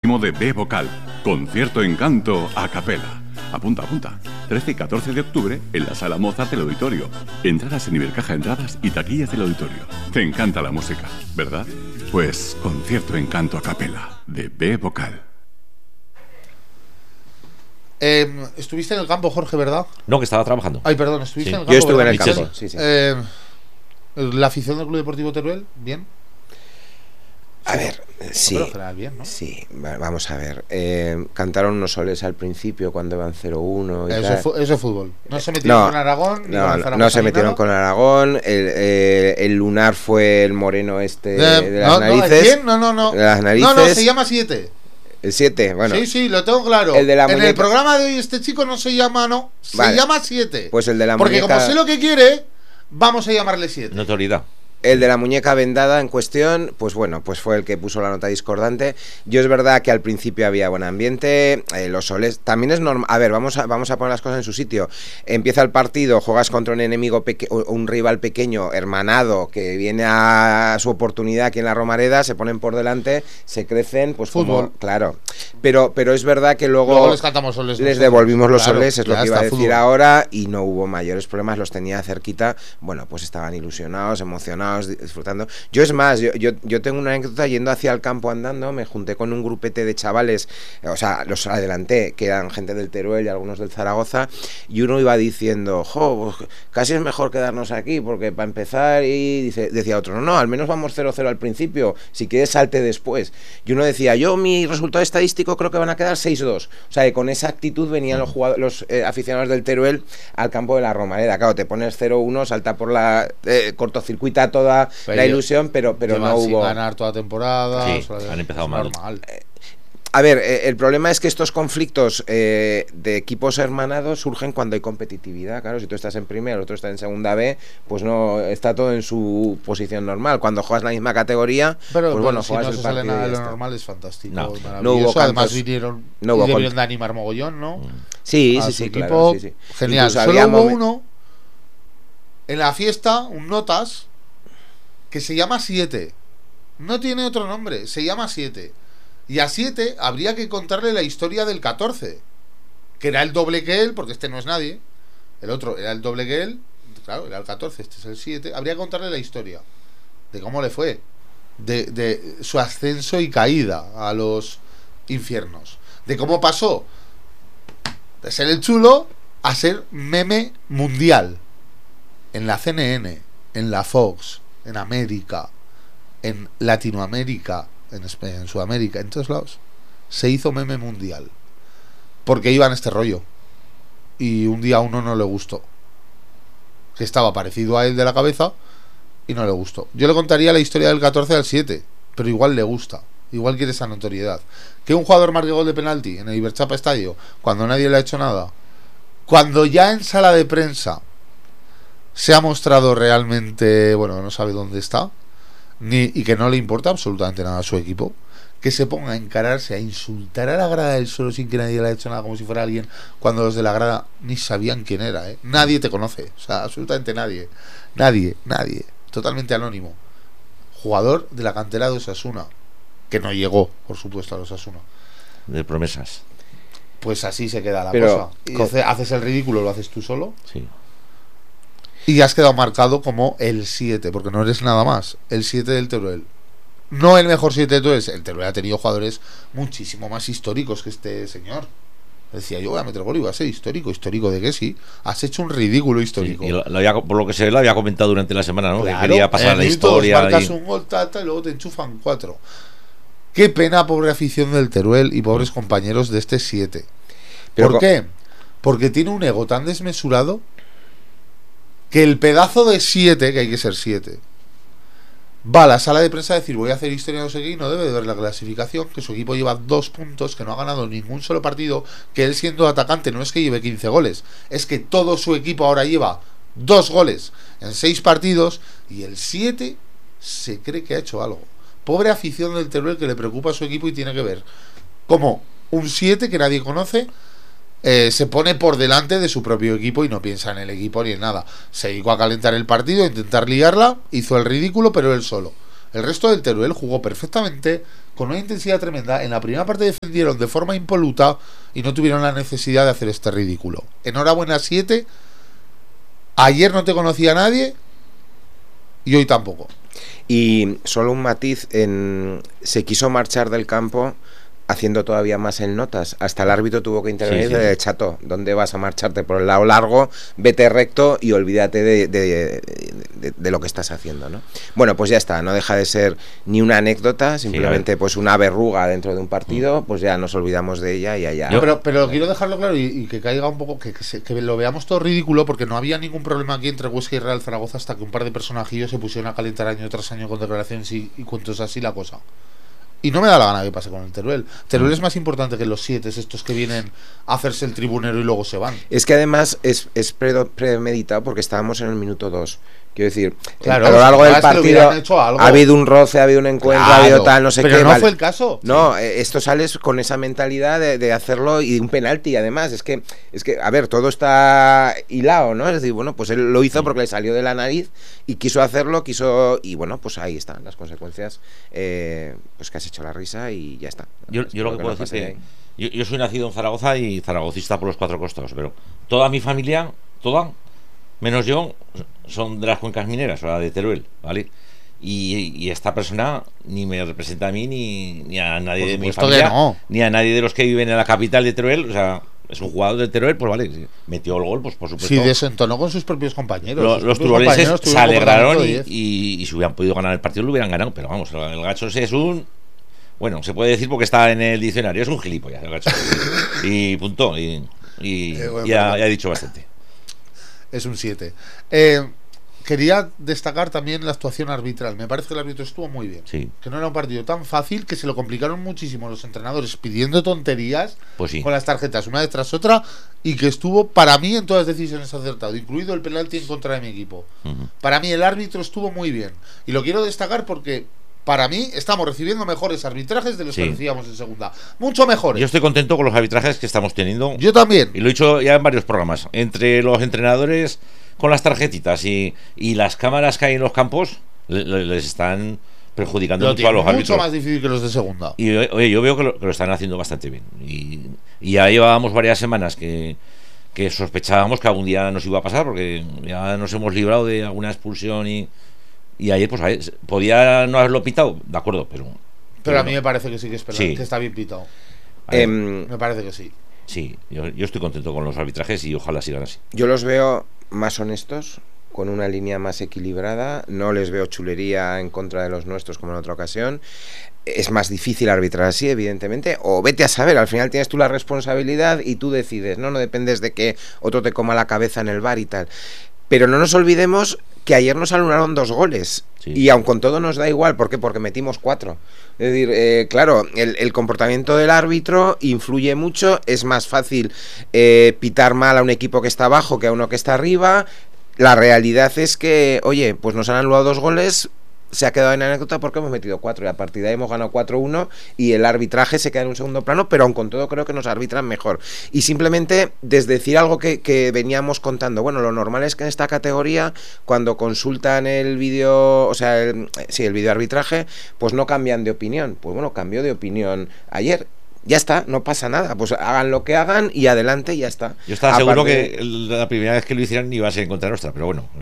de B Vocal, concierto Encanto a capela. Apunta, apunta. 13 y 14 de octubre en la Sala Mozart del Auditorio. Entradas en Ibercaja Entradas y taquillas del auditorio. Te encanta la música, ¿verdad? Pues concierto Encanto a capela de B Vocal. Estuviste en el campo, Jorge, ¿verdad? No, que estaba trabajando. Ay, perdón, estuviste Sí. en el campo. Yo estuve en el ¿verdad? campo, sí. La afición del Club Deportivo Teruel, bien. A ver, sí. Pero en general bien, ¿no? Sí, vamos a ver. Cantaron unos soles al principio cuando iban 0-1 y tal. Eso es fútbol. No se metieron con Aragón. Ni con el Zaragoza, no se ni metieron nada. con Aragón. El lunar fue el moreno este de las ¿El narices. quién? No. De las narices. No, se llama 7. El 7, bueno. Sí, lo tengo claro. El de la en muñeca. el programa de hoy este chico no se llama, no. Se Vale. llama 7. Pues el de la Porque muñeca. como sé lo que quiere, vamos a llamarle 7. Notoriedad. El de la muñeca vendada en cuestión, pues bueno, pues fue el que puso la nota discordante. Yo es verdad que al principio había buen ambiente, los soles, también es normal. A ver, vamos a poner las cosas en su sitio. Empieza el partido, juegas contra un enemigo, un rival pequeño, hermanado, que viene a su oportunidad aquí en la Romareda, se ponen por delante, se crecen, pues Fútbol. como, claro. Pero es verdad que Luego les cantamos soles. les nosotros. devolvimos los Claro, soles, es lo ya que iba a está, decir fútbol. ahora, y no hubo mayores problemas, los tenía cerquita, bueno, pues estaban ilusionados, emocionados, disfrutando. Yo es más, yo tengo una anécdota yendo hacia el campo andando, me junté con un grupete de chavales, o sea, los adelanté, que eran gente del Teruel y algunos del Zaragoza, y uno iba diciendo, pues casi es mejor quedarnos aquí, porque para empezar, y decía otro, no, al menos vamos 0-0 al principio, si quieres salte después. Y uno decía, mi resultado estadístico creo que van a quedar 6-2. O sea, que con esa actitud venían los aficionados del Teruel al campo de la Romareda. Claro, te pones 0-1, salta por la cortocircuita toda la ilusión, pero no hubo. Sin ganar toda temporada. Sí, han empezado mal. Normal. A ver, el problema es que estos conflictos de equipos hermanados surgen cuando hay competitividad. Claro, si tú estás en primera, el otro está en segunda B, pues no está todo en su posición normal. Cuando juegas la misma categoría, Pero pues bueno, si juegas no el se sale partido. nada y de ya lo está. normal, es fantástico. No Maravilloso. hubo Además cantos, vinieron no hubo y debieron de animar mogollón, ¿no? Sí, A sí, su sí, equipo, claro, sí, sí. genial. Incluso Solo había hubo uno en la fiesta, un notas, que se llama 7. No tiene otro nombre, se llama 7. Y a 7 habría que contarle la historia del 14, que era el doble que él, porque este no es nadie. El otro era el doble que él, claro, era el 14, este es el 7. Habría que contarle la historia de cómo le fue, de su ascenso y caída a los infiernos, de cómo pasó de ser el chulo a ser meme mundial en la CNN, en la Fox, en América, en Latinoamérica, en España, en Sudamérica, en todos lados. Se hizo meme mundial porque iba en este rollo, y un día a uno no le gustó, que estaba parecido a él de la cabeza, y no le gustó. Yo le contaría la historia del 14 al 7, pero igual le gusta, igual quiere esa notoriedad. Que un jugador marque gol de penalti en el Iberchapa Estadio cuando nadie le ha hecho nada, cuando ya en sala de prensa se ha mostrado realmente, bueno, no sabe dónde está, y que no le importa absolutamente nada a su equipo, que se ponga a encararse, a insultar a la grada del suelo sin que nadie le haya hecho nada, como si fuera alguien, cuando los de la grada ni sabían quién era, ¿eh? Nadie te conoce, o sea, absolutamente nadie, totalmente anónimo. Jugador de la cantera de Osasuna, que no llegó, por supuesto, a los Osasuna. De promesas. Pues así se queda la Pero, cosa. Y haces el ridículo, lo haces tú solo. Sí. Y has quedado marcado como el 7, porque no eres nada más. El 7 del Teruel. No el mejor 7 de Teruel. El Teruel ha tenido jugadores muchísimo más históricos que este señor. Decía, yo voy a meter gol y voy a ser histórico. ¿Histórico de qué? Sí. Has hecho un ridículo histórico. Sí, y por lo que se ve, lo había comentado durante la semana, ¿no? Claro, Que quería pasar la historia. Marcas un gol, y luego te enchufan 4. Qué pena, pobre afición del Teruel y pobres compañeros de este 7. ¿Por qué? Porque tiene un ego tan desmesurado que el pedazo de 7, que hay que ser 7, va a la sala de prensa a decir, voy a hacer historia, no sé qué, y no debe de ver la clasificación, que su equipo lleva 2 puntos, que no ha ganado ningún solo partido, que él siendo atacante no es que lleve 15 goles, es que todo su equipo ahora lleva 2 goles en 6 partidos, y el 7 se cree que ha hecho algo. Pobre afición del Teruel, que le preocupa a su equipo y tiene que ver cómo un 7 que nadie conoce se pone por delante de su propio equipo y no piensa en el equipo ni en nada. Se dedicó a calentar el partido, a intentar liarla, hizo el ridículo, pero él solo. El resto del Teruel jugó perfectamente, con una intensidad tremenda. En la primera parte defendieron de forma impoluta y no tuvieron la necesidad de hacer este ridículo. Enhorabuena 7. Ayer no te conocía a nadie y hoy tampoco. Y solo un matiz, se quiso marchar del campo haciendo todavía más en notas. Hasta el árbitro tuvo que intervenir. Sí, sí. Chato, ¿dónde vas a marcharte? Por el lado largo, vete recto y olvídate de lo que estás haciendo, ¿no? Bueno, pues ya está, no deja de ser ni una anécdota, simplemente pues una verruga dentro de un partido, pues ya nos olvidamos de ella y allá. Pero quiero dejarlo claro y que caiga un poco, que lo veamos todo ridículo, porque no había ningún problema aquí entre Huesca y Real Zaragoza hasta que un par de personajillos se pusieron a calentar año tras año con declaraciones y cuentos así la cosa. Y no me da la gana que pase con el Teruel. Teruel es más importante que los 7 estos que vienen a hacerse el tribunero y luego se van. Es que además es premeditado porque estábamos en el minuto 2. Quiero decir, claro, a lo largo del partido ha habido un roce, ha habido un encuentro, ha habido tal, no sé pero qué. No fue el caso. No, esto sales con esa mentalidad de hacerlo y de un penalti, además. Es que, a ver, todo está hilado, ¿no? Es decir, bueno, pues él lo hizo porque le salió de la nariz y quiso hacerlo, y bueno, pues ahí están las consecuencias. Pues que has hecho la risa y ya está. Yo lo que puedo decir es que yo soy nacido en Zaragoza y zaragocista por los 4 costados, pero toda mi familia, menos yo, son de las cuencas mineras, o sea, de Teruel, ¿vale? Y esta persona ni me representa a mí ni a nadie de mi familia, ni a nadie de los que viven en la capital de Teruel. O sea, es un jugador de Teruel, pues vale, metió el gol, pues por supuesto. Sí, desentonó con sus propios compañeros. Los turolenses se alegraron y si hubieran podido ganar el partido lo hubieran ganado, pero vamos, el gacho ese es un... Bueno, se puede decir porque está en el diccionario, es un gilipollas el gacho. Y punto, ya he dicho bastante. Es un 7. Quería destacar también la actuación arbitral. Me parece que el árbitro estuvo muy bien. Sí. Que no era un partido tan fácil, que se lo complicaron muchísimo los entrenadores pidiendo tonterías con las tarjetas una detrás otra, y que estuvo, para mí, en todas las decisiones acertado, incluido el penalti en contra de mi equipo. Para mí el árbitro estuvo muy bien. Y lo quiero destacar porque para mí estamos recibiendo mejores arbitrajes de los que recibíamos en segunda. Mucho mejores. Yo estoy contento con los arbitrajes que estamos teniendo. Yo también. Y lo he dicho ya en varios programas. Entre los entrenadores con las tarjetitas y las cámaras que hay en los campos, les están perjudicando mucho a los árbitros. Mucho más difícil que los de segunda. Y oye, yo veo que lo están haciendo bastante bien. Y ya llevábamos varias semanas que sospechábamos que algún día nos iba a pasar, porque ya nos hemos librado de alguna expulsión y ayer pues podía no haberlo pitado, de acuerdo, pero a mí me parece que sí que es penal, que está bien pitado. Me parece que sí. Sí, yo estoy contento con los arbitrajes y ojalá sigan así. Yo los veo más honestos, con una línea más equilibrada. No les veo chulería en contra de los nuestros como en otra ocasión. Es más difícil arbitrar así, evidentemente, o vete a saber, al final tienes tú la responsabilidad y tú decides, no dependes de que otro te coma la cabeza en el bar y tal. Pero no nos olvidemos que ayer nos anularon 2 goles. Sí. Y aun con todo nos da igual. ¿Por qué? Porque metimos 4. Es decir, claro, el comportamiento del árbitro influye mucho. Es más fácil pitar mal a un equipo que está abajo que a uno que está arriba. La realidad es que, oye, pues nos han anulado 2 goles. Se ha quedado en anécdota porque hemos metido 4 y a partir de ahí hemos ganado 4-1 y el arbitraje se queda en un segundo plano, pero aun con todo creo que nos arbitran mejor. Y simplemente desdecir algo que veníamos contando. Bueno, lo normal es que en esta categoría, cuando consultan el vídeo, o sea, el vídeo arbitraje, pues no cambian de opinión. Pues bueno, cambió de opinión ayer. Ya está, no pasa nada, pues hagan lo que hagan y adelante, ya está. Yo estaba seguro que la primera vez que lo hicieran iba a ser en contra nuestra, pero bueno...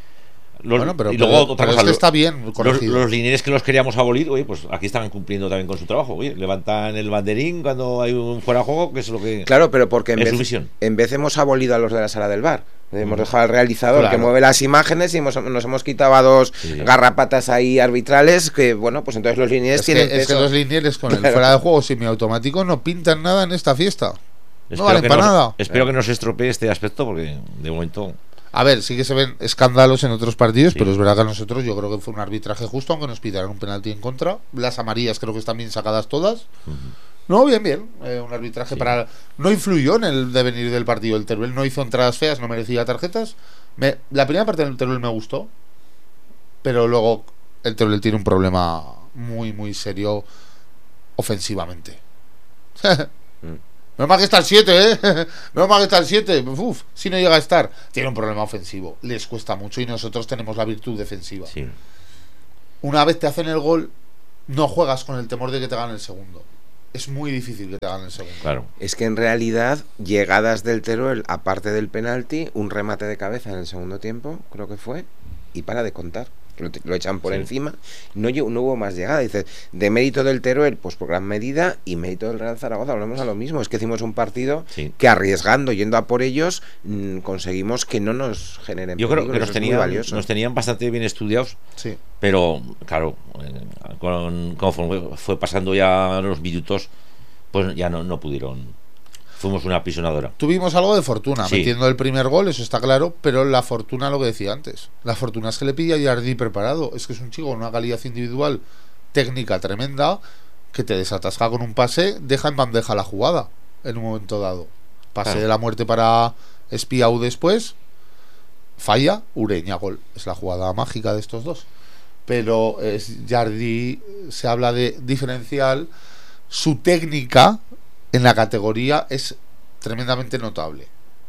pero y luego otra cosa, es que está bien los linieres que los queríamos abolir, oye, pues aquí están cumpliendo también con su trabajo. Oye, levantan el banderín cuando hay un fuera de juego, que es lo que... Claro, pero porque en vez hemos abolido a los de la sala del bar. Hemos dejado al realizador que mueve las imágenes y nos hemos quitado a 2 garrapatas ahí arbitrales que, bueno, pues entonces los linieres tienen peso. Es que los linieres con el fuera de juego semiautomático no pintan nada en esta fiesta. No valen para nada. Espero que no se estropee este aspecto porque de momento... A ver, sí que se ven escándalos en otros partidos, pero es verdad que a nosotros yo creo que fue un arbitraje justo, aunque nos pitaran un penalti en contra. Las amarillas creo que están bien sacadas todas. No, bien. Un arbitraje no influyó en el devenir del partido. El Teruel no hizo entradas feas, no merecía tarjetas. La primera parte del Teruel me gustó, pero luego el Teruel tiene un problema muy, muy serio ofensivamente. Menos mal que está el 7, Menos mal que está el 7. Si no llega a estar, tiene un problema ofensivo. Les cuesta mucho y nosotros tenemos la virtud defensiva. Sí. Una vez te hacen el gol, no juegas con el temor de que te ganen el segundo. Es muy difícil que te ganen el segundo. Claro. Es que en realidad, llegadas del Teruel, aparte del penalti, un remate de cabeza en el segundo tiempo, creo que fue, y para de contar. Lo echan por encima, no hubo más llegada. Dices, de mérito del Teruel, pues por gran medida, y mérito del Real Zaragoza, volvemos a lo mismo. Es que hicimos un partido que arriesgando, yendo a por ellos, conseguimos que no nos generen Yo creo peligro. que nos tenían bastante bien estudiados, Sí. pero claro, conforme fue pasando ya los minutos, pues ya no pudieron. Fuimos una apisonadora. Tuvimos algo de fortuna, Sí. metiendo el primer gol, eso está claro, pero la fortuna, lo que decía antes, la fortuna es que le pilla a Jardí preparado. Es que es un chico con una calidad individual, técnica tremenda, que te desatasca con un pase, deja en bandeja la jugada en un momento dado. Pase Claro. de la muerte para Espiau después, falla, Ureña, gol. Es la jugada mágica de estos dos. Pero Jardí, se habla de diferencial, su técnica en la categoría es tremendamente notable.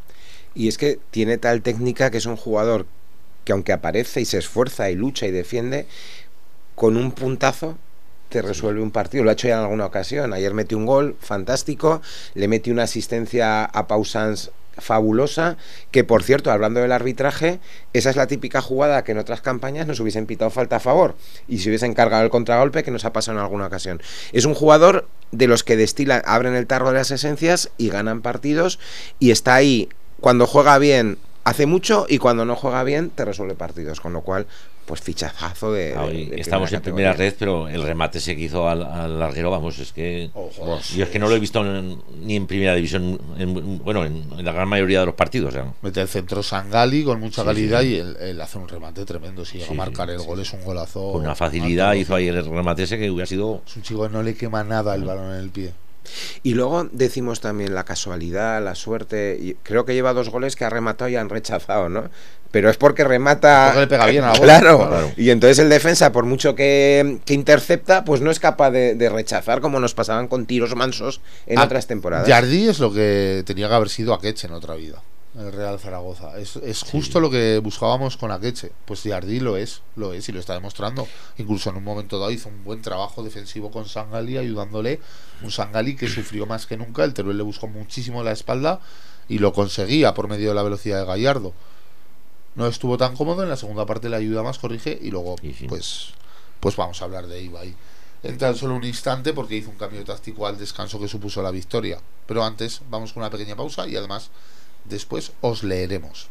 Y es que tiene tal técnica que es un jugador que, aunque aparece y se esfuerza y lucha y defiende, con un puntazo te resuelve un partido. Lo ha hecho ya en alguna ocasión. Ayer metió un gol fantástico, le metió una asistencia a Pausans fabulosa, que por cierto, hablando del arbitraje, esa es la típica jugada que en otras campañas nos hubiesen pitado falta a favor y se hubiesen cargado el contragolpe, que nos ha pasado en alguna ocasión. Es un jugador de los que destilan, abren el tarro de las esencias y ganan partidos, y está ahí cuando juega bien, hace mucho, y cuando no juega bien te resuelve partidos, con lo cual pues fichazazo de Estamos en primera categoría. red, pero el remate ese que hizo al larguero, vamos, es que yo es que no lo he visto ni en primera división, en la gran mayoría de los partidos. Mete el centro Sangali con mucha Sí, calidad, sí. y él hace un remate tremendo. Si llega Sí, a marcar sí, el gol, es un golazo. Con una facilidad hizo ahí el remate ese que hubiera sido... Es un chico que no le quema nada el balón en el pie. Y luego decimos también la casualidad, la suerte, y creo que lleva 2 goles que ha rematado y han rechazado, ¿no? Pero es porque remata... Porque le pega bien a la bola. Claro. Y entonces el defensa, por mucho que intercepta, pues no es capaz de rechazar, como nos pasaban con tiros mansos en otras temporadas. Jardí es lo que tenía que haber sido Akeche en otra vida, el Real Zaragoza. Es justo lo que buscábamos con Akeche. Pues Jardí lo es y lo está demostrando. Incluso en un momento dado hizo un buen trabajo defensivo con Sangali, ayudándole. Un Sangali que sufrió más que nunca. El Teruel le buscó muchísimo la espalda y lo conseguía por medio de la velocidad de Gallardo. No estuvo tan cómodo, en la segunda parte le ayuda más, corrige, y luego pues vamos a hablar de Ibai en tan solo un instante, porque hizo un cambio táctico al descanso que supuso la victoria. Pero antes vamos con una pequeña pausa y además después os leeremos.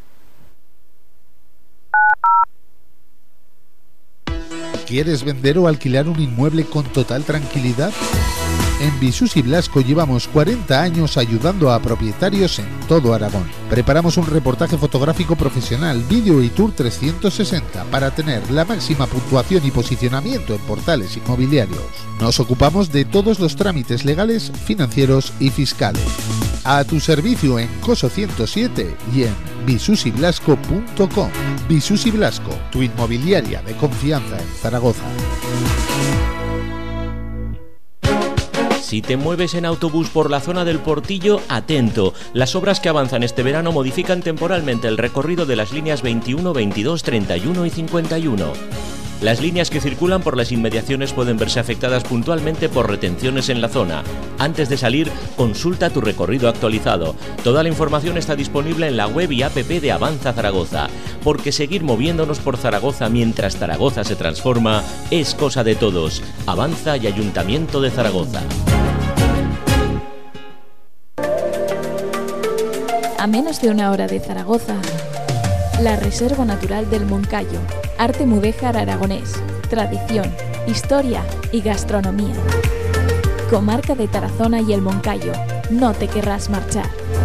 ¿Quieres vender o alquilar un inmueble con total tranquilidad? En Visus y Blasco llevamos 40 años ayudando a propietarios en todo Aragón. Preparamos un reportaje fotográfico profesional, vídeo y tour 360 para tener la máxima puntuación y posicionamiento en portales inmobiliarios. Nos ocupamos de todos los trámites legales, financieros y fiscales. A tu servicio en Coso 107 y en visusyblasco.com. Visus y Blasco, tu inmobiliaria de confianza en Zaragoza. Si te mueves en autobús por la zona del Portillo, atento. Las obras que avanzan este verano modifican temporalmente el recorrido de las líneas 21, 22, 31 y 51. Las líneas que circulan por las inmediaciones pueden verse afectadas puntualmente por retenciones en la zona. Antes de salir, consulta tu recorrido actualizado. Toda la información está disponible en la web y app de Avanza Zaragoza, porque seguir moviéndonos por Zaragoza mientras Zaragoza se transforma es cosa de todos. Avanza y Ayuntamiento de Zaragoza. A menos de una hora de Zaragoza, la Reserva Natural del Moncayo, arte mudéjar aragonés, tradición, historia y gastronomía. Comarca de Tarazona y el Moncayo, no te querrás marchar.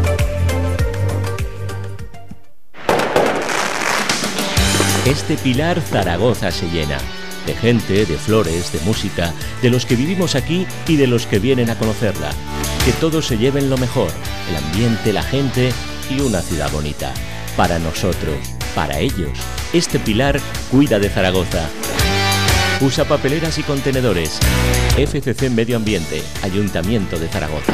Este pilar Zaragoza se llena. De gente, de flores, de música, de los que vivimos aquí y de los que vienen a conocerla. Que todos se lleven lo mejor, el ambiente, la gente y una ciudad bonita. Para nosotros, para ellos, este pilar cuida de Zaragoza. Usa papeleras y contenedores. FCC Medio Ambiente, Ayuntamiento de Zaragoza.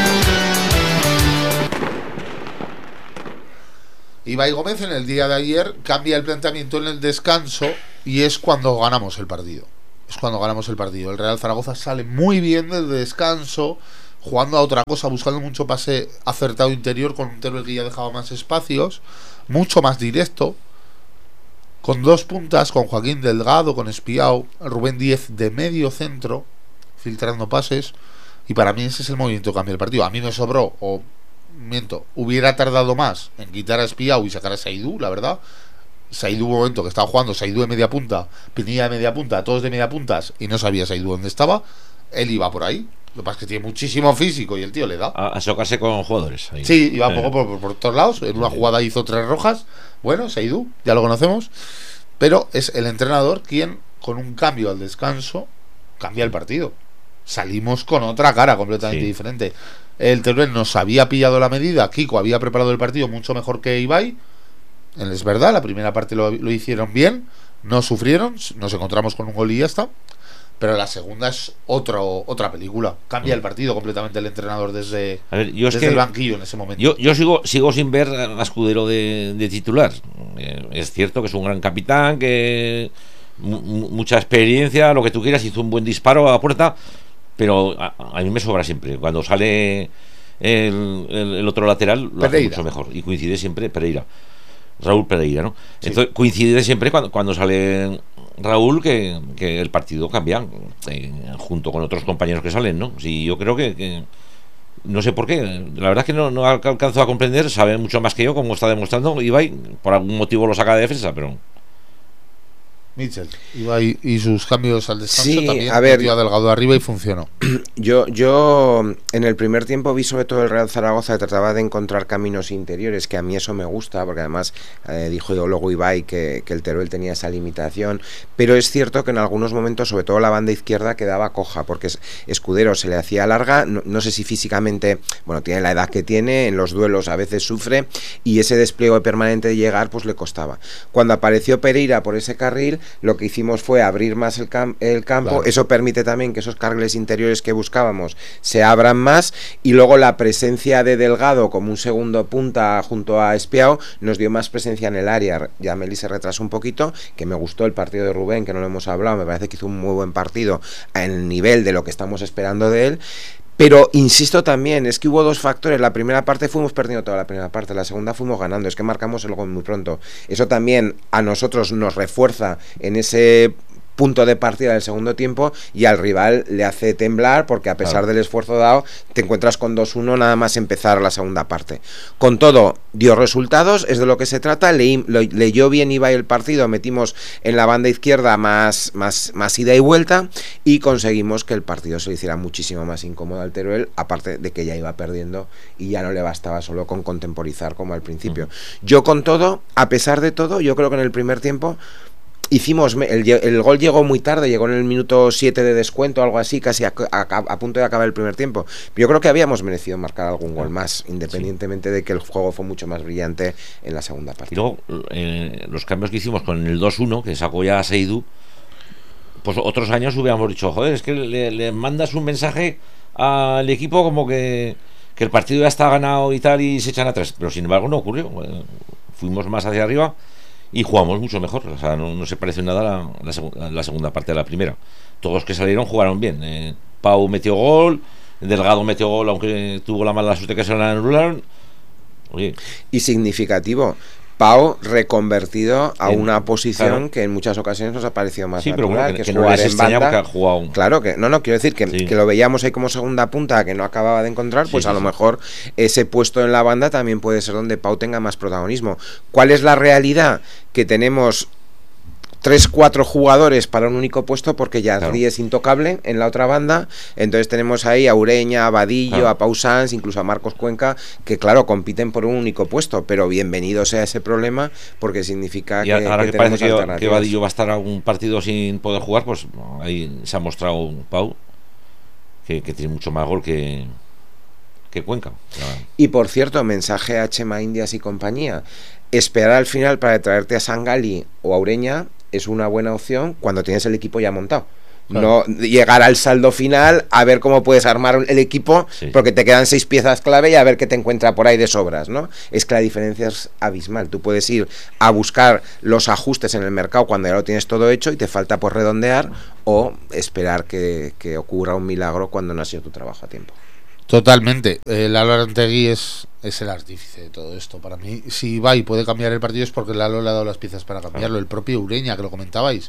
Ibai Gómez en el día de ayer cambia el planteamiento en el descanso y es cuando ganamos el partido. es cuando ganamos el partido. El Real Zaragoza sale muy bien del descanso, jugando a otra cosa, buscando mucho pase acertado interior, con un Teruel que ya dejaba más espacios, mucho más directo, con dos puntas, con Joaquín Delgado, con Espiao, Rubén Díez de medio centro, filtrando pases, y para mí ese es el movimiento que cambia el partido. A mí me sobró, o miento, hubiera tardado más en quitar a Espiao y sacar a Saidú, la verdad. Saidú, un momento que estaba jugando, Saidú de media punta, Pinilla de media punta, todos de media puntas, y no sabía Saidú dónde estaba. Él iba por ahí. Lo que pasa es que tiene muchísimo físico y el tío le da a chocarse con jugadores ahí. Sí, iba un poco por todos lados. En una jugada hizo 3 rojas. Bueno, Saidú, ya lo conocemos. Pero es el entrenador quien, con un cambio al descanso, cambia el partido. Salimos con otra cara completamente diferente. El Teruel nos había pillado la medida. Kiko había preparado el partido mucho mejor que Ibai. Es verdad, la primera parte lo hicieron bien. No sufrieron. Nos encontramos con un gol y ya está. Pero la segunda es otra película. Cambia el partido completamente el entrenador desde el banquillo en ese momento. Yo sigo sin ver a Escudero de titular. Es cierto que es un gran capitán, que mucha experiencia, lo que tú quieras, hizo un buen disparo a la puerta, pero a mí me sobra siempre. Cuando sale el otro lateral, lo hace mucho mejor. Y coincide siempre Raúl Pereira, ¿no? Sí. Entonces coincide siempre cuando sale Raúl que el partido cambia junto con otros compañeros que salen, ¿no? Sí, yo creo que no sé por qué, la verdad es que no alcanzo a comprender, sabe mucho más que yo, como está demostrando Ibai, por algún motivo lo saca de defensa, pero Mitchell, Ibai y sus cambios al descanso, sí, también a ver, metió a Delgado arriba y funcionó. Yo en el primer tiempo vi sobre todo el Real Zaragoza que trataba de encontrar caminos interiores, que a mí eso me gusta, porque además dijo luego Ibai que el Teruel tenía esa limitación, pero es cierto que en algunos momentos, sobre todo la banda izquierda, quedaba coja, porque Escudero se le hacía larga, no sé si físicamente, bueno, tiene la edad que tiene, en los duelos a veces sufre, y ese despliegue permanente de llegar pues le costaba. Cuando apareció Pereira por ese carril, lo que hicimos fue abrir más el campo, claro. Eso permite también que esos carriles interiores que buscábamos se abran más, y luego la presencia de Delgado como un segundo punta junto a Espiao nos dio más presencia en el área. Ya Meli se retrasó un poquito, que me gustó el partido de Rubén, que no lo hemos hablado, me parece que hizo un muy buen partido en el nivel de lo que estamos esperando de él. Pero insisto también, es que hubo dos factores. La primera parte fuimos perdiendo toda la primera parte, la segunda fuimos ganando, es que marcamos el gol muy pronto. Eso también a nosotros nos refuerza en ese punto de partida del segundo tiempo, y al rival le hace temblar, porque a pesar del esfuerzo dado te encuentras con 2-1 nada más empezar la segunda parte. Con todo, dio resultados, es de lo que se trata. Leyó bien Ibai el partido, metimos en la banda izquierda más ida y vuelta, y conseguimos que el partido se le hiciera muchísimo más incómodo al Teruel, aparte de que ya iba perdiendo y ya no le bastaba solo con contemporizar como al principio. Yo con todo, a pesar de todo, yo creo que en el primer tiempo hicimos, el gol llegó muy tarde, llegó en el minuto 7 de descuento, algo así, casi a punto de acabar el primer tiempo. Yo creo que habíamos merecido marcar algún gol más, independientemente de que el juego fue mucho más brillante en la segunda parte. Y luego, los cambios que hicimos con el 2-1, que sacó ya a Seydou, pues otros años hubiéramos dicho, joder, es que le mandas un mensaje al equipo como que el partido ya está ganado y tal, y se echan atrás, pero sin embargo no ocurrió. Fuimos más hacia arriba y jugamos mucho mejor, o sea, no se parece nada la segunda parte de la primera. Todos los que salieron jugaron bien. Pau metió gol, Delgado metió gol, aunque tuvo la mala suerte que se lo anularon. Oye. Y significativo, Pau reconvertido a una posición, claro, que en muchas ocasiones nos ha parecido más natural, pero bueno, que es jugar en banda. Que ha jugado... Claro que no quiero decir que lo veíamos ahí como segunda punta, que no acababa de encontrar, pues a lo mejor ese puesto en la banda también puede ser donde Pau tenga más protagonismo. ¿Cuál es la realidad? Que tenemos 3-4 jugadores para un único puesto, porque Yazri es intocable en la otra banda. Entonces tenemos ahí a Ureña, a Vadillo, a Pau Sanz, incluso a Marcos Cuenca, que claro, compiten por un único puesto, pero bienvenido sea ese problema, porque significa y ahora que parece que Vadillo va a estar algún partido sin poder jugar, pues ahí se ha mostrado Pau que tiene mucho más gol que Cuenca. Y por cierto, mensaje a Chema Indias y compañía: esperar al final para traerte a Sangali o a Ureña es una buena opción cuando tienes el equipo ya montado, No llegar al saldo final a ver cómo puedes armar el equipo, Sí. porque te quedan 6 piezas clave y a ver qué te encuentra por ahí de sobras, ¿no? Es que la diferencia es abismal. Tú puedes ir a buscar los ajustes en el mercado cuando ya lo tienes todo hecho y te falta por redondear, o esperar que ocurra un milagro cuando no ha sido tu trabajo a tiempo. Totalmente. Lalo Arantegui es el artífice de todo esto. Para mí, si va y puede cambiar el partido es porque Lalo le ha dado las piezas para cambiarlo. El propio Ureña, que lo comentabais,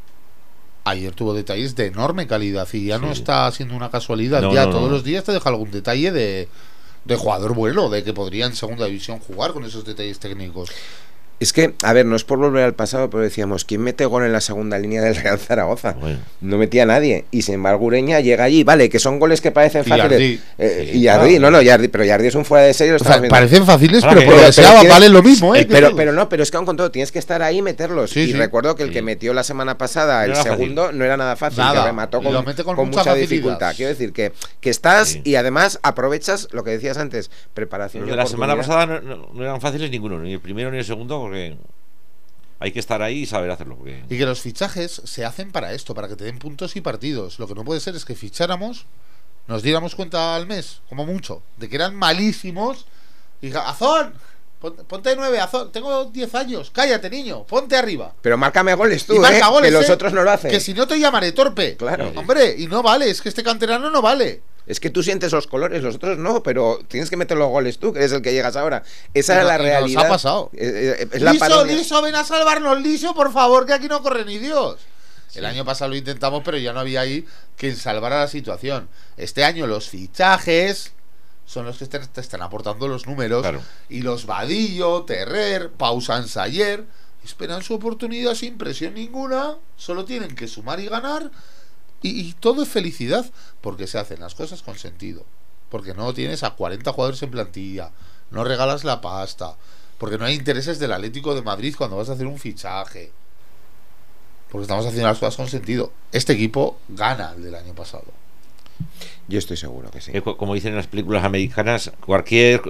ayer tuvo detalles de enorme calidad y ya no está siendo una casualidad. No, ya no, todos no. los días te deja algún detalle de jugador bueno, de que podría en segunda división jugar con esos detalles técnicos. Es que, a ver, no es por volver al pasado, pero decíamos, ¿quién mete gol en la segunda línea del Real Zaragoza? Bueno. No metía a nadie. Y sin embargo, Ureña llega allí, vale, que son goles que parecen Y fáciles. Yardi. Y Yardi, pero Yardi es un fuera de serie. Lo O sea, estamos viendo. parecen fáciles, Ahora pero que- por lo que sea, tienes- vale lo mismo, ¿eh? Pero es que aún con todo, tienes que estar ahí y meterlos. Sí, y sí. recuerdo que el Sí. que metió la semana pasada, el No era segundo, no era nada fácil. Nada. Que remató Y con, lo mete con con mucha mucha facilidad. dificultad. Quiero decir que estás Sí. y además aprovechas lo que decías antes, preparación. Los y de la semana oportunidad. pasada no eran fáciles ninguno, ni el primero ni el segundo, porque hay que estar ahí y saber hacerlo. Porque... Y que los fichajes se hacen para esto, para que te den puntos y partidos. Lo que no puede ser es que ficháramos, nos diéramos cuenta al mes, como mucho, de que eran malísimos. Y diga, Azón, ponte 9, Azón, tengo 10 años, cállate niño, ponte arriba. Pero márcame goles tú, Y marca goles, que los otros no lo hacen. Que si no te llamaré torpe. Claro. Hombre, y no vale, es que este canterano no vale. Es que tú sientes los colores, los otros no, pero tienes que meter los goles tú, que eres el que llegas ahora. Esa Y es no- la y nos realidad. ha pasado. Es la Liso, parodia. Liso, ven a salvarnos, Liso, por favor, que aquí no corre ni Dios. El Sí. año pasado lo intentamos, pero ya no había ahí quien salvara la situación. Este año los fichajes son los que te están aportando los números. Claro. Y los Vadillo, Terrer, Pausan Sayer esperan su oportunidad sin presión ninguna. Solo tienen que sumar y ganar. Y todo es felicidad, porque se hacen las cosas con sentido. Porque no tienes a 40 jugadores en plantilla, no regalas la pasta, porque no hay intereses del Atlético de Madrid cuando vas a hacer un fichaje. Porque estamos haciendo las cosas con sentido. Este equipo gana el del año pasado. Yo estoy seguro que sí. Como dicen en las películas americanas, cualquier...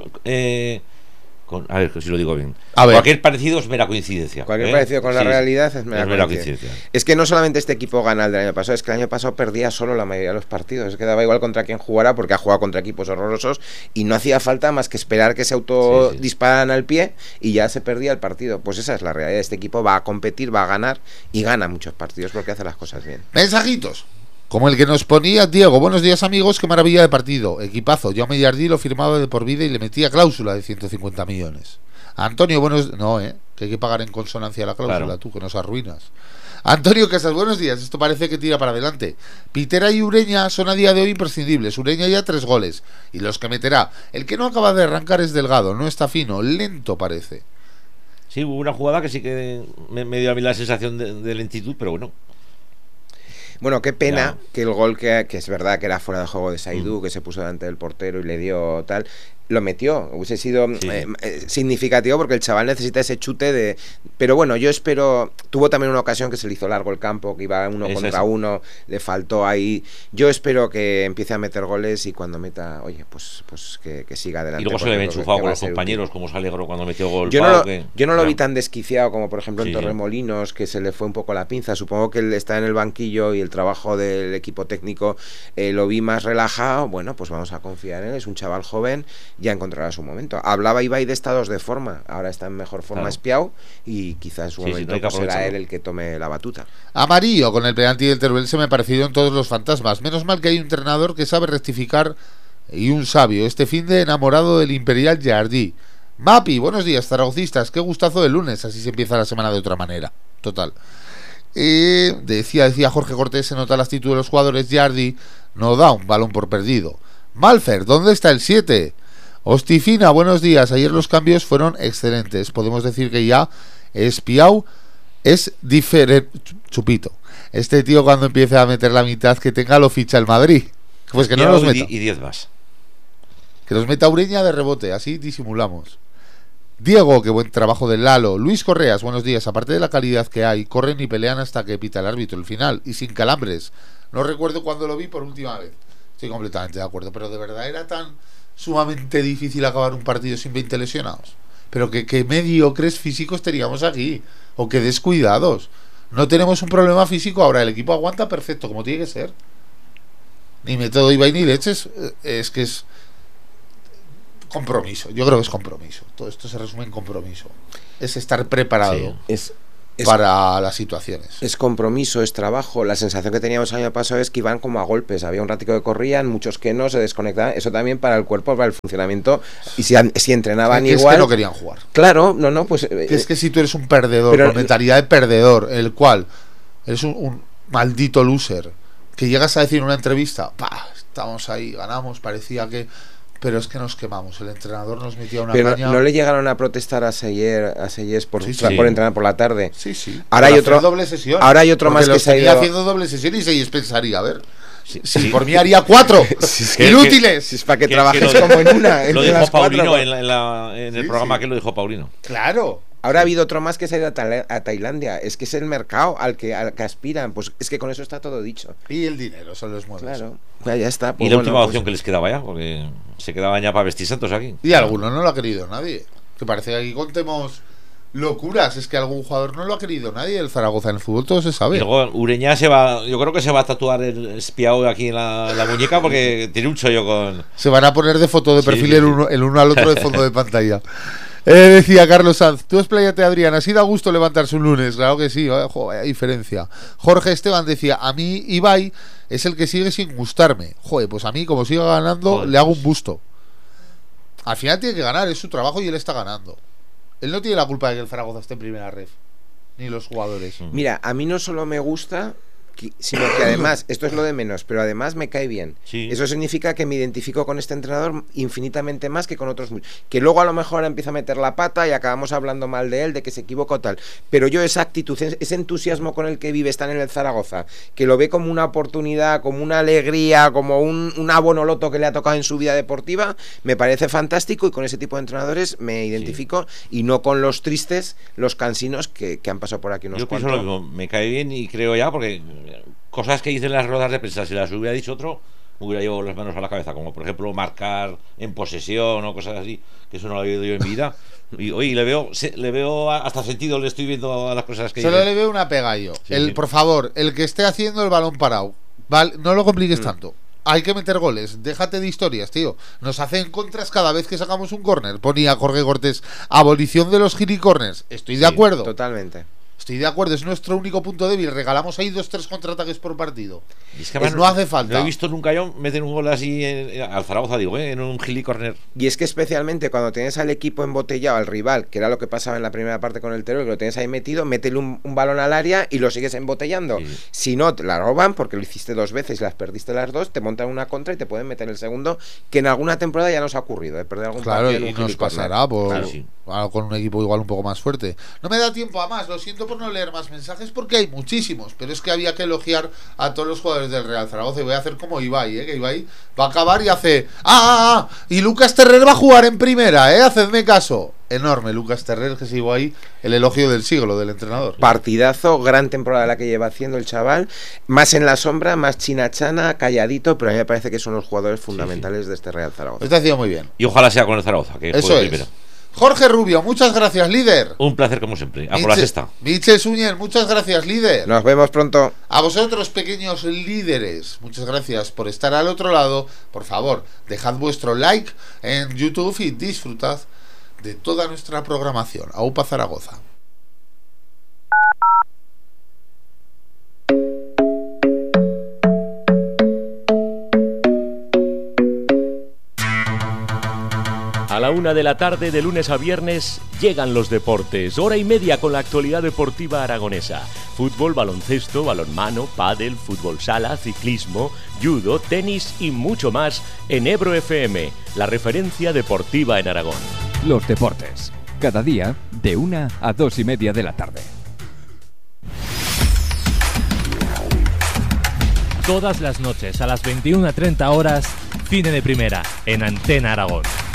a ver si lo digo bien. A ver. Cualquier parecido es mera coincidencia. Cualquier parecido con la Sí, realidad es mera mera coincidencia. coincidencia. Es que no solamente este equipo gana el del año pasado, es que el año pasado perdía solo la mayoría de los partidos. Es que daba igual contra quién jugara, porque ha jugado contra equipos horrorosos y no hacía falta más que esperar que se autodispararan al pie y ya se perdía el partido. Pues esa es la realidad. Este equipo va a competir, va a ganar y gana muchos partidos porque hace las cosas bien. Mensajitos. Como el que nos ponía Diego. Buenos días, amigos. Qué maravilla de partido. Equipazo. Jaume Yardi lo firmaba de por vida y le metía cláusula de 150 millones. Antonio, buenos... No, que hay que pagar en consonancia la cláusula, Claro. tú, que nos arruinas. Antonio Casas, buenos días. Esto parece que tira para adelante. Pitera y Ureña son a día de hoy imprescindibles. Ureña ya 3 goles. Y los que meterá. El que no acaba de arrancar es Delgado. No está fino. Lento parece. Sí, hubo una jugada que sí que me dio a mí la sensación de lentitud, pero bueno. Bueno, qué pena Ya. que el gol que es verdad que era fuera de juego de Saidú, que se puso delante del portero y le dio tal, lo metió. Hubiese sido Sí. significativo porque el chaval necesita ese chute de... Pero bueno, yo espero... Tuvo también una ocasión que se le hizo largo el campo, que iba uno Es contra eso. uno, le faltó ahí. Yo espero que empiece a meter goles y cuando meta, oye, pues que siga adelante. Y luego se porque le ve creo que enchufado va con a los ser útil. compañeros, como se alegró cuando metió gol. Yo Pau, no, que- yo no lo vi claro. tan desquiciado como por ejemplo en Sí, sí. Torremolinos, que se le fue un poco la pinza. Supongo que él está en el banquillo y el trabajo del equipo técnico lo vi más relajado. Bueno, pues vamos a confiar en él. Es un chaval joven, ya encontrará su momento. Hablaba Ibai de estados de forma, ahora está en mejor forma Claro. Espiao y quizás en su Sí, sí, momento hay que pues, será aprovecharlo. él el que tome la batuta. Amarillo con el penalti del Teruel se me parecieron todos los fantasmas. Menos mal que hay un entrenador que sabe rectificar y un sabio. Este fin de enamorado del Imperial Jardí. Mapi, buenos días, zaragocistas. Qué gustazo de lunes. Así se empieza la semana de otra manera. Total. Decía Jorge Cortés, se nota la actitud de los jugadores. Jardí no da un balón por perdido. Malfer, ¿dónde está el 7? Hostifina, buenos días. Ayer los cambios fueron excelentes. Podemos decir que ya Espiau es diferente. Chupito. Este tío cuando empiece a meter la mitad que tenga lo ficha el Madrid. Pues que no los meta. Y 10 más. Que los meta Ureña de rebote. Así disimulamos. Diego, qué buen trabajo del Lalo. Luis Correas, buenos días. Aparte de la calidad que hay, corren y pelean hasta que pita el árbitro el final. Y sin calambres. No recuerdo cuándo lo vi por última vez. Estoy completamente de acuerdo. Pero de verdad era tan sumamente difícil acabar un partido sin 20 lesionados. Pero que mediocres físicos teníamos aquí. O que descuidados. No tenemos un problema físico ahora, el equipo aguanta perfecto, como tiene que ser. Ni método Ibai ni leches, es que es compromiso. Yo creo que es compromiso. Todo esto se resume en compromiso. Es estar preparado para las situaciones. Es compromiso, es trabajo. La sensación que teníamos el año pasado es que iban como a golpes. Había un ratico que corrían, muchos que no, se desconectaban. Eso también para el cuerpo, para el funcionamiento. Y si entrenaban igual... Es que no querían jugar. Claro, no, pues... Es que si tú eres un perdedor, con mentalidad de perdedor, el cual eres un maldito loser, que llegas a decir en una entrevista, estamos ahí, ganamos, parecía que... Pero es que nos quemamos, el entrenador nos metió una caña. ¿No le llegaron a protestar a Seyes por entrenar por la tarde? Sí. Ahora hay otro doble sesión. Ahora hay otro más que se ha ido haciendo doble sesión y Seyes pensaría, a ver, si por mí haría 4 inútiles. Si es para que trabajes como en una. Lo dijo Paulino en el programa que lo dijo Paulino. Claro. Ahora ha habido otro más que se ha ido a Tailandia. Es que es el mercado al que aspiran. Pues es que con eso está todo dicho. Y el dinero son los muebles. Claro. Ya está. Pues y la última opción que les quedaba ya, porque se quedaban ya para vestir santos aquí. Y alguno no lo ha querido nadie. Que parece que aquí contemos locuras. Es que algún jugador no lo ha querido nadie. El Zaragoza en el fútbol todo se sabe. Y luego Ureña yo creo que se va a tatuar el espiao aquí en la muñeca porque tiene un chollo con... Se van a poner de foto de perfil el uno al otro de fondo de pantalla. Decía Carlos Sanz, tú expláyate, Adrián, así da gusto levantarse un lunes. Claro que sí, vaya diferencia. Jorge Esteban decía, a mí Ibai es el que sigue sin gustarme. Joder, pues a mí como siga ganando le hago un busto. Al final tiene que ganar, es su trabajo y él está ganando. Él no tiene la culpa de que el Zaragoza esté en primera ref, ni los jugadores. Mira, a mí no solo me gusta, sino que además, esto es lo de menos, pero además me cae bien. Sí. Eso significa que me identifico con este entrenador infinitamente más que con otros, que luego a lo mejor empieza a meter la pata y acabamos hablando mal de él, de que se equivocó tal, pero yo esa actitud, ese entusiasmo con el que vive, están en el Zaragoza, que lo ve como una oportunidad, como una alegría, como un abono loto que le ha tocado en su vida deportiva, me parece fantástico, y con ese tipo de entrenadores me identifico, y no con los tristes, los cansinos que han pasado por aquí unos cuantos. Yo pienso lo mismo, me cae bien, y creo ya, porque cosas que dicen las ruedas de prensa, si las hubiera dicho otro, me hubiera llevado las manos a la cabeza, como por ejemplo marcar en posesión o cosas así, que eso no lo he oído yo en mi vida. Y oye, le veo hasta sentido, le estoy viendo a las cosas que solo dice. Le veo una pega yo. Sí. Por favor, el que esté haciendo el balón parado, no lo compliques tanto. Hay que meter goles, déjate de historias, tío. Nos hacen contras cada vez que sacamos un córner. Ponía Jorge Cortés, abolición de los gilicorners. Estoy de acuerdo. Totalmente. Estoy de acuerdo, es nuestro único punto débil. Regalamos ahí 2-3 contraataques por partido. Y es que no hace falta. No he visto nunca yo meter un gol así al Zaragoza, en un gilicorner. Y es que especialmente cuando tienes al equipo embotellado, al rival, que era lo que pasaba en la primera parte con el Teruel, que lo tienes ahí metido, métele un balón al área y lo sigues embotellando. Sí. Si no, te la roban, porque lo hiciste 2 veces y las perdiste las 2, te montan una contra y te pueden meter el segundo, que en alguna temporada ya nos ha ocurrido, de perder algún partido en un nos pasará claro. Con un equipo igual un poco más fuerte. No me da tiempo a más, lo siento por no leer más mensajes, porque hay muchísimos, pero es que había que elogiar a todos los jugadores del Real Zaragoza. Y voy a hacer como Ibai, que Ibai va a acabar y hace y Lucas Terrer va a jugar en primera, hacedme caso. Enorme Lucas Terrer, que se llevó ahí el elogio del siglo del entrenador. Partidazo, gran temporada la que lleva haciendo el chaval, más en la sombra, más chinachana, calladito, pero a mí me parece que son los jugadores fundamentales de este Real Zaragoza. Está haciendo muy bien. Y ojalá sea con el Zaragoza, que eso es primero. Jorge Rubio, muchas gracias, líder. Un placer como siempre. A por la sexta. Michel Suñer, muchas gracias, líder. Nos vemos pronto. A vosotros, pequeños líderes, muchas gracias por estar al otro lado. Por favor, dejad vuestro like en YouTube y disfrutad de toda nuestra programación. AUPA Zaragoza. A la 1 de la tarde, de lunes a viernes, llegan los deportes. Hora y media con la actualidad deportiva aragonesa. Fútbol, baloncesto, balonmano, pádel, fútbol sala, ciclismo, judo, tenis y mucho más en Ebro FM, la referencia deportiva en Aragón. Los deportes, cada día de 1 a 2 y media de la tarde. Todas las noches a las 21:30 horas, Cine de Primera, en Antena Aragón.